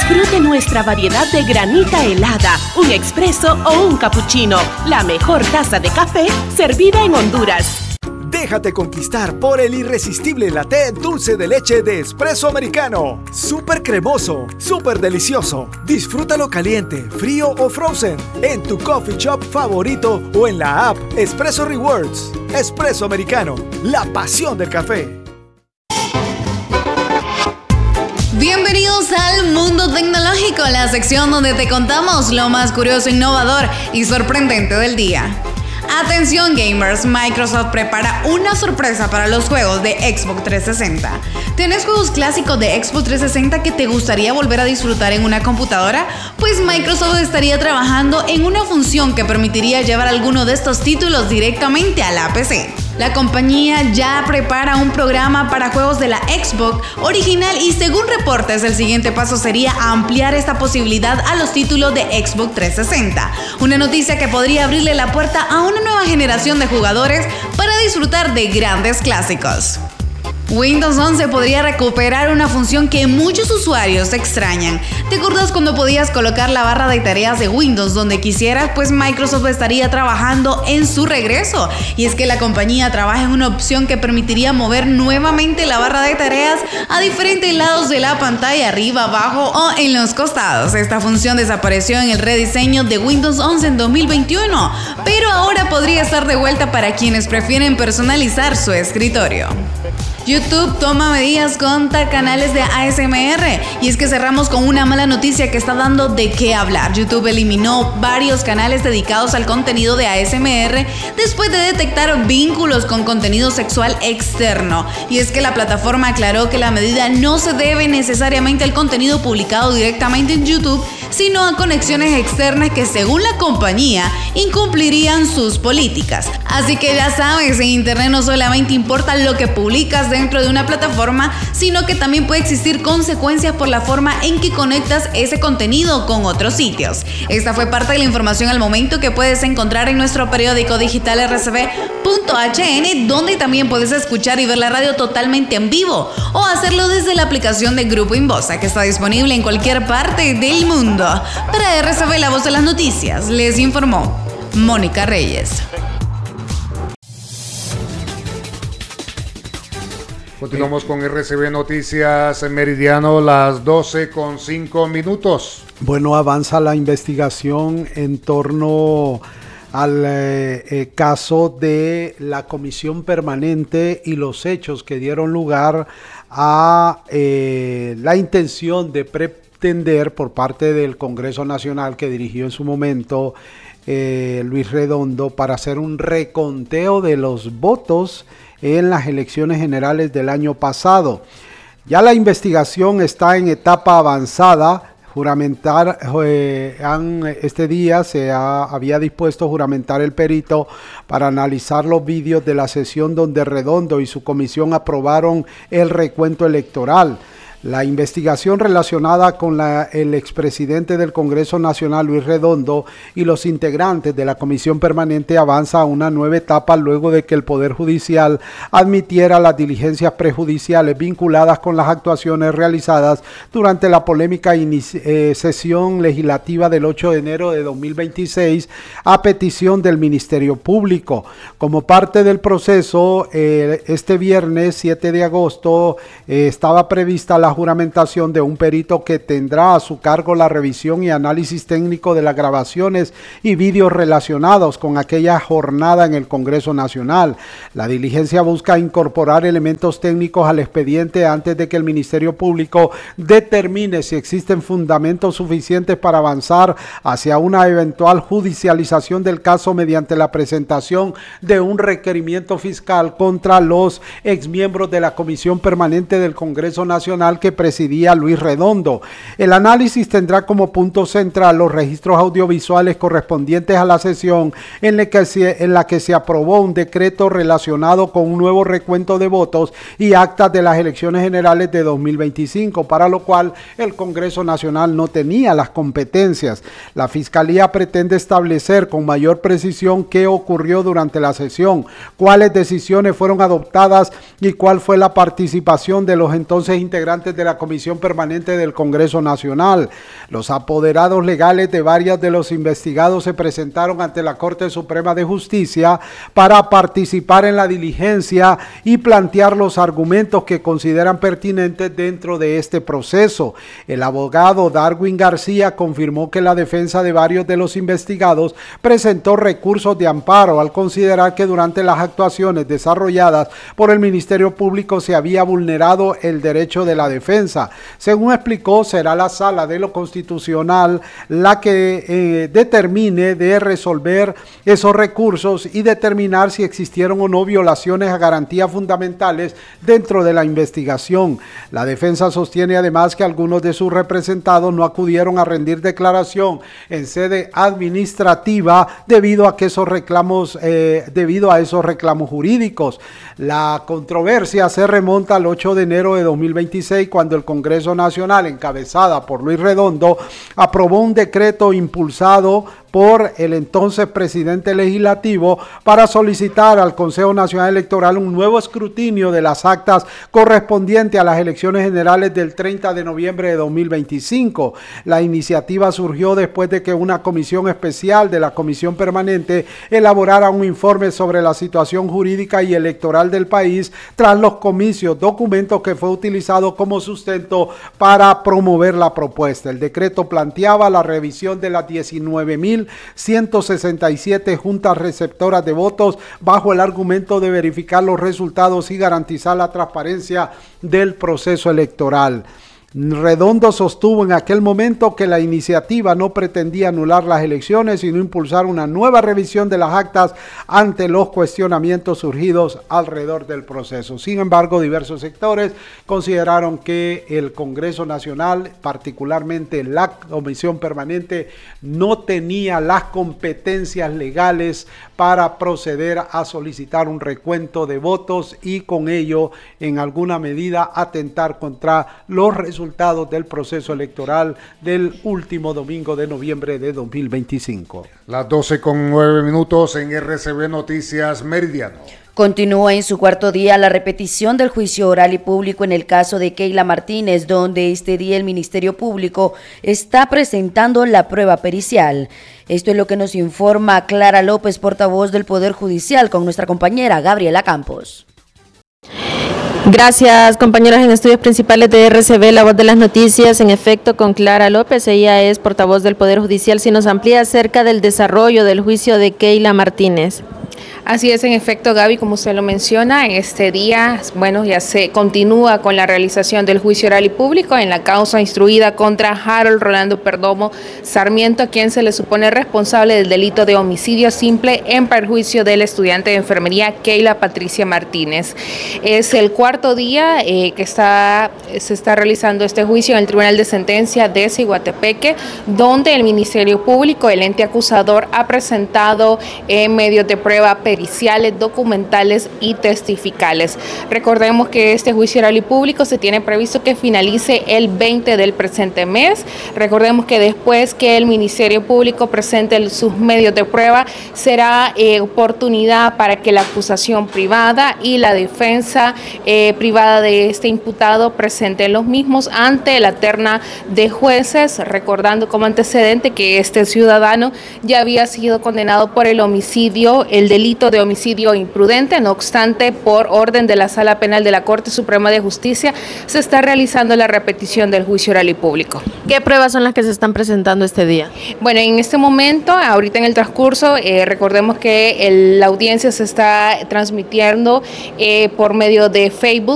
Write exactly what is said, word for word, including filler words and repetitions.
Disfrute nuestra variedad de granita helada, un expreso o un cappuccino. La mejor taza de café servida en Honduras. Déjate conquistar por el irresistible latte dulce de leche de Espresso Americano. Súper cremoso, súper delicioso. Disfrútalo caliente, frío o frozen en tu coffee shop favorito o en la app Espresso Rewards. Espresso Americano, la pasión del café. Bienvenidos al Mundo Tecnológico, la sección donde te contamos lo más curioso, innovador y sorprendente del día. Atención gamers, Microsoft prepara una sorpresa para los juegos de Xbox trescientos sesenta. ¿Tienes juegos clásicos de Xbox trescientos sesenta que te gustaría volver a disfrutar en una computadora? Pues Microsoft estaría trabajando en una función que permitiría llevar alguno de estos títulos directamente a la P C. La compañía ya prepara un programa para juegos de la Xbox original y según reportes el siguiente paso sería ampliar esta posibilidad a los títulos de Xbox trescientos sesenta. Una noticia que podría abrirle la puerta a una nueva generación de jugadores para disfrutar de grandes clásicos. Windows once podría recuperar una función que muchos usuarios extrañan. ¿Te acuerdas cuando podías colocar la barra de tareas de Windows donde quisieras? Pues Microsoft estaría trabajando en su regreso. Y es que la compañía trabaja en una opción que permitiría mover nuevamente la barra de tareas a diferentes lados de la pantalla, arriba, abajo o en los costados. Esta función desapareció en el rediseño de Windows once en dos mil veintiuno, pero ahora podría estar de vuelta para quienes prefieren personalizar su escritorio. YouTube toma medidas contra canales de A S M R y es que cerramos con una mala noticia que está dando de qué hablar. YouTube eliminó varios canales dedicados al contenido de A S M R después de detectar vínculos con contenido sexual externo. Y es que la plataforma aclaró que la medida no se debe necesariamente al contenido publicado directamente en YouTube, sino a conexiones externas que según la compañía incumplirían sus políticas. Así que ya sabes, en internet no solamente importa lo que publicas dentro de una plataforma, sino que también puede existir consecuencias por la forma en que conectas ese contenido con otros sitios. Esta fue parte de la información al momento que puedes encontrar en nuestro periódico digital R C B punto H N, donde también puedes escuchar y ver la radio totalmente en vivo o hacerlo desde la aplicación de Grupo Inbosa, que está disponible en cualquier parte del mundo. Para R C B, la voz de las noticias, les informó Mónica Reyes. Continuamos con R C B Noticias Meridiano, las doce con cinco minutos. Bueno, avanza la investigación en torno al eh, eh, caso de la Comisión Permanente y los hechos que dieron lugar a eh, la intención de pretender por parte del Congreso Nacional que dirigió en su momento eh, Luis Redondo para hacer un reconteo de los votos en las elecciones generales del año pasado. Ya la investigación está en etapa avanzada. Juramentar, eh, han, este día se ha, había dispuesto juramentar el perito para analizar los vídeos de la sesión donde Redondo y su comisión aprobaron el recuento electoral. La investigación relacionada con la, el expresidente del Congreso Nacional, Luis Redondo, y los integrantes de la Comisión Permanente avanza a una nueva etapa luego de que el Poder Judicial admitiera las diligencias prejudiciales vinculadas con las actuaciones realizadas durante la polémica eh, sesión legislativa del ocho de enero de dos mil veintiséis a petición del Ministerio Público. Como parte del proceso, eh, este viernes siete de agosto eh, estaba prevista la juramentación de un perito que tendrá a su cargo la revisión y análisis técnico de las grabaciones y vídeos relacionados con aquella jornada en el Congreso Nacional. La diligencia busca incorporar elementos técnicos al expediente antes de que el Ministerio Público determine si existen fundamentos suficientes para avanzar hacia una eventual judicialización del caso mediante la presentación de un requerimiento fiscal contra los exmiembros de la Comisión Permanente del Congreso Nacional que presidía Luis Redondo. El análisis tendrá como punto central los registros audiovisuales correspondientes a la sesión en la que se, en la que se aprobó un decreto relacionado con un nuevo recuento de votos y actas de las elecciones generales de dos mil veinticinco, para lo cual el Congreso Nacional no tenía las competencias. La Fiscalía pretende establecer con mayor precisión qué ocurrió durante la sesión, cuáles decisiones fueron adoptadas y cuál fue la participación de los entonces integrantes integrantes de la Comisión Permanente del Congreso Nacional. Los apoderados legales de varios de los investigados se presentaron ante la Corte Suprema de Justicia para participar en la diligencia y plantear los argumentos que consideran pertinentes dentro de este proceso. El abogado Darwin García confirmó que la defensa de varios de los investigados presentó recursos de amparo al considerar que durante las actuaciones desarrolladas por el Ministerio Público se había vulnerado el derecho de la defensa. Según explicó, será la Sala de lo Constitucional la que eh, determine de resolver esos recursos y determinar si existieron o no violaciones a garantías fundamentales dentro de la investigación. La defensa sostiene además que algunos de sus representados no acudieron a rendir declaración en sede administrativa debido a que esos reclamos, eh, debido a esos reclamos jurídicos. La controversia se remonta al ocho de enero de dos mil veintiséis, cuando el Congreso Nacional, encabezada por Luis Redondo, aprobó un decreto impulsado por el entonces presidente legislativo para solicitar al Consejo Nacional Electoral un nuevo escrutinio de las actas correspondientes a las elecciones generales del treinta de noviembre de dos mil veinticinco. La iniciativa surgió después de que una comisión especial de la Comisión Permanente elaborara un informe sobre la situación jurídica y electoral del país tras los comicios, documento que fue utilizado como sustento para promover la propuesta. El decreto planteaba la revisión de las diecinueve mil ciento sesenta y siete juntas receptoras de votos bajo el argumento de verificar los resultados y garantizar la transparencia del proceso electoral. Redondo sostuvo en aquel momento que la iniciativa no pretendía anular las elecciones, sino impulsar una nueva revisión de las actas ante los cuestionamientos surgidos alrededor del proceso. Sin embargo, diversos sectores consideraron que el Congreso Nacional, particularmente la Comisión Permanente, no tenía las competencias legales para proceder a solicitar un recuento de votos y con ello, en alguna medida, atentar contra los resultados del proceso electoral del último domingo de noviembre de dos mil veinticinco. Las doce con nueve minutos en R C B Noticias Meridiano. Continúa en su cuarto día la repetición del juicio oral y público en el caso de Keila Martínez, donde este día el Ministerio Público está presentando la prueba pericial. Esto es lo que nos informa Clara López, portavoz del Poder Judicial, con nuestra compañera Gabriela Campos. Gracias, compañeros en estudios principales de R C B, la voz de las noticias, en efecto con Clara López, ella es portavoz del Poder Judicial. Si nos amplía acerca del desarrollo del juicio de Keila Martínez. Así es, en efecto, Gaby, como usted lo menciona, este día, bueno, ya se continúa con la realización del juicio oral y público en la causa instruida contra Harold Rolando Perdomo Sarmiento, a quien se le supone responsable del delito de homicidio simple en perjuicio del estudiante de enfermería Keila Patricia Martínez. Es el cuarto día eh, que está, se está realizando este juicio en el Tribunal de Sentencia de Ciguatepeque, donde el Ministerio Público, el ente acusador, ha presentado en medios de prueba periciales, documentales y testificales. Recordemos que este juicio oral y público se tiene previsto que finalice el veinte del presente mes. Recordemos que después que el Ministerio Público presente sus medios de prueba, será eh, oportunidad para que la acusación privada y la defensa eh, privada de este imputado presenten los mismos ante la terna de jueces, recordando como antecedente que este ciudadano ya había sido condenado por el homicidio, el delito de homicidio imprudente. No obstante, por orden de la Sala Penal de la Corte Suprema de Justicia, se está realizando la repetición del juicio oral y público. ¿Qué pruebas son las que se están presentando este día? Bueno, en este momento, ahorita en el transcurso, eh, recordemos que el, la audiencia se está transmitiendo eh, por medio de Facebook